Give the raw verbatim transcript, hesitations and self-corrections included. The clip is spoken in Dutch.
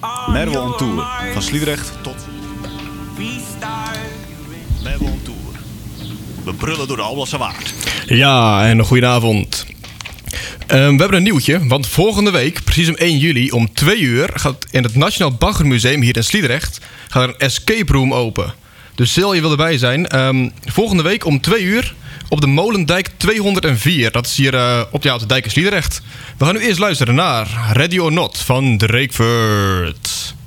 Merwe on Tour. Van Sliedrecht tot... Merwe on Tour. We brullen door de Alblasse Waard. Ja, en een goedenavond. Um, we hebben een nieuwtje, want volgende week, precies om één juli, om twee uur... gaat in het Nationaal Baggermuseum hier in Sliedrecht... gaat er een escape room open. Dus stel je wil erbij zijn. Um, volgende week om twee uur op de Molendijk tweehonderdvier. Dat is hier uh, op, ja, op de dijk in Sliedrecht. We gaan nu eerst luisteren naar Ready or Not van Drakeford.